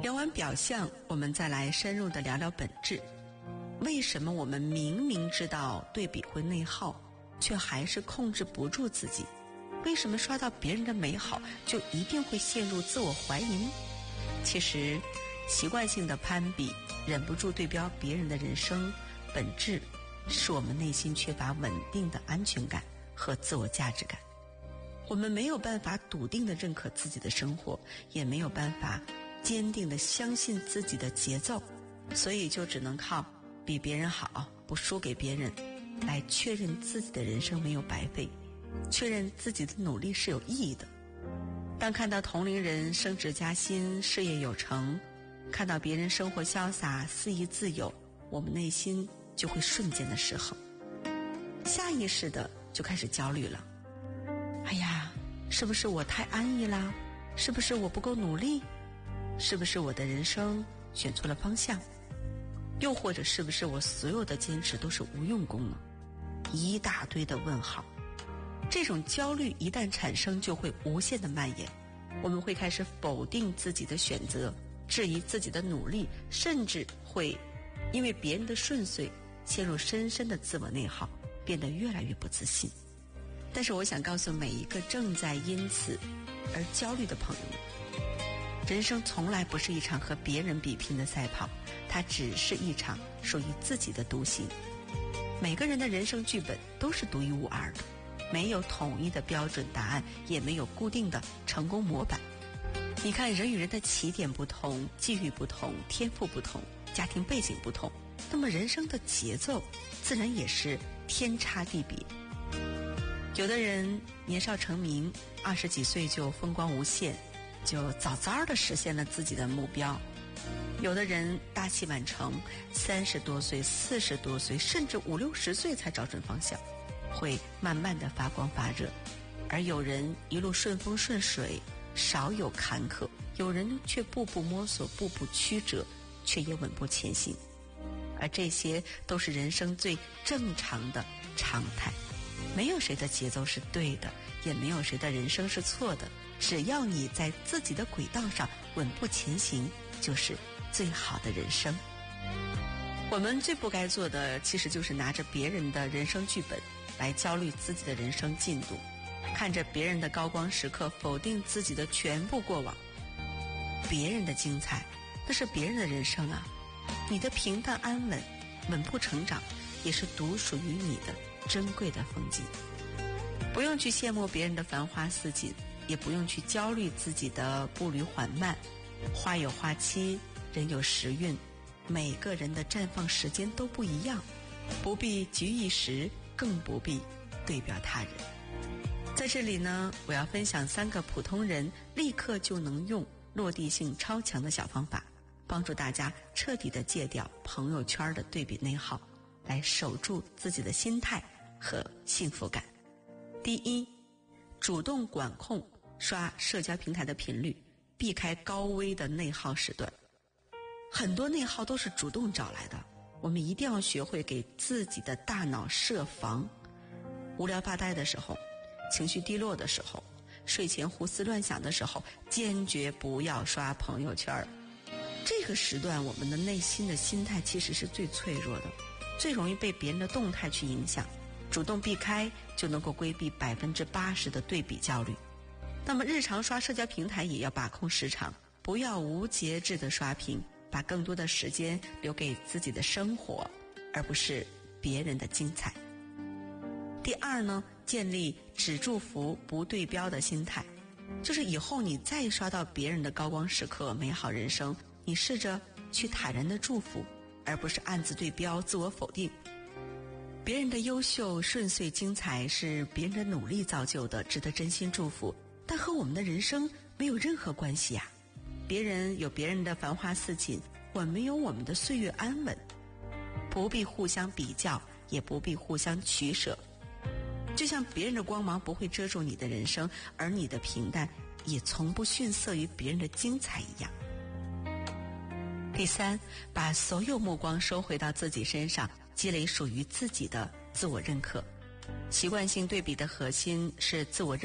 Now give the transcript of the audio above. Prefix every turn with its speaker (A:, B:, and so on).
A: 聊完表象，我们再来深入地聊聊本质。为什么我们明明知道对比会内耗，却还是控制不住自己？为什么刷到别人的美好，就一定会陷入自我怀疑呢？其实，习惯性的攀比，忍不住对标别人的人生，本质是我们内心缺乏稳定的安全感和自我价值感。我们没有办法笃定地认可自己的生活，也没有办法坚定地相信自己的节奏，所以就只能靠比别人好，不输给别人，来确认自己的人生没有白费，确认自己的努力是有意义的。当看到同龄人升职加薪，事业有成，看到别人生活潇洒，肆意自由，我们内心就会瞬间的失衡，下意识的就开始焦虑了。哎呀，是不是我太安逸啦？是不是我不够努力？是不是我的人生选错了方向？又或者是不是我所有的坚持都是无用功呢？一大堆的问号。这种焦虑一旦产生，就会无限的蔓延。我们会开始否定自己的选择，质疑自己的努力，甚至会因为别人的顺遂陷入深深的自我内耗，变得越来越不自信。但是我想告诉每一个正在因此而焦虑的朋友们，人生从来不是一场和别人比拼的赛跑，它只是一场属于自己的独行。每个人的人生剧本都是独一无二的，没有统一的标准答案，也没有固定的成功模板。你看，人与人的起点不同，际遇不同，天赋不同，家庭背景不同，那么人生的节奏自然也是天差地别。有的人年少成名，20几岁就风光无限，就早早地实现了自己的目标。有的人大器晚成，30多岁、40多岁，甚至50、60岁才找准方向，会慢慢地发光发热。而有人一路顺风顺水，少有坎坷；有人却步步摸索，步步曲折，却也稳步前行。而这些都是人生最正常的常态。没有谁的节奏是对的，也没有谁的人生是错的，只要你在自己的轨道上稳步前行，就是最好的人生。我们最不该做的，其实就是拿着别人的人生剧本来焦虑自己的人生进度，看着别人的高光时刻否定自己的全部过往。别人的精彩，那是别人的人生啊，你的平淡安稳、稳步成长，也是独属于你的珍贵的风景。不用去羡慕别人的繁花似锦，也不用去焦虑自己的步履缓慢。花有花期，人有时运，每个人的绽放时间都不一样，不必急一时，更不必对标他人。在这里呢，我要分享3个普通人立刻就能用、落地性超强的小方法，帮助大家彻底的戒掉朋友圈的对比内耗，来守住自己的心态和幸福感。第一，主动管控刷社交平台的频率，避开高危的内耗时段。很多内耗都是主动找来的，我们一定要学会给自己的大脑设防。无聊发呆的时候，情绪低落的时候，睡前胡思乱想的时候，坚决不要刷朋友圈。这个时段我们的内心的心态其实是最脆弱的，最容易被别人的动态去影响。主动避开就能够规避80%的对比焦虑。那么日常刷社交平台也要把控时长，不要无节制的刷屏，把更多的时间留给自己的生活，而不是别人的精彩。第二呢，建立只祝福不对标的心态，就是以后你再刷到别人的高光时刻、美好人生，你试着去坦然的祝福，而不是暗自对标、自我否定。别人的优秀、顺遂、精彩是别人的努力造就的，值得真心祝福，但和我们的人生没有任何关系啊。别人有别人的繁花似锦，我们有我们的岁月安稳，不必互相比较，也不必互相取舍。就像别人的光芒不会遮住你的人生，而你的平淡也从不逊色于别人的精彩一样。第三，把所有目光收回到自己身上，积累属于自己的自我认可。习惯性对比的核心是自我认可。